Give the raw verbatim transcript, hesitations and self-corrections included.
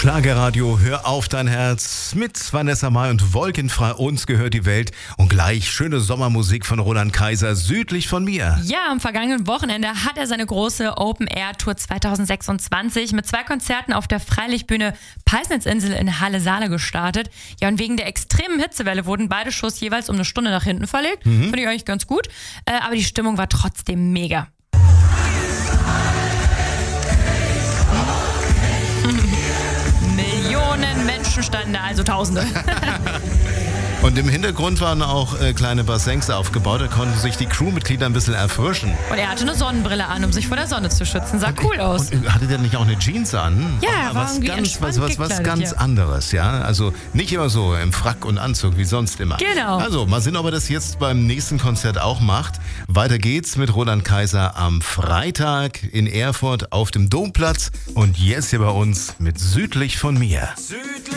Schlagerradio, hör auf dein Herz mit Vanessa Mai und Wolkenfrei, uns gehört die Welt. Und gleich schöne Sommermusik von Roland Kaiser, südlich von mir. Ja, am vergangenen Wochenende hat er seine große Open-Air-Tour zweitausendsechsundzwanzig mit zwei Konzerten auf der Freilichtbühne Peisnitzinsel in Halle-Saale gestartet. Ja, und wegen der extremen Hitzewelle wurden beide Shows jeweils um eine Stunde nach hinten verlegt. Mhm. Finde ich eigentlich ganz gut. Äh, aber die Stimmung war trotzdem mega. Millionen Menschen standen da, also Tausende. Und im Hintergrund waren auch äh, kleine Bassins aufgebaut, da konnten sich die Crewmitglieder ein bisschen erfrischen. Und er hatte eine Sonnenbrille an, um sich vor der Sonne zu schützen. Sah cool aus. Und hatte der nicht auch eine Jeans an? Ja, war war was irgendwie ganz, was, was, was ganz ja. anderes, ja. Also nicht immer so im Frack und Anzug wie sonst immer. Genau. Also mal sehen, ob er das jetzt beim nächsten Konzert auch macht. Weiter geht's mit Roland Kaiser am Freitag in Erfurt auf dem Domplatz und jetzt hier bei uns mit Südlich von mir. Südlich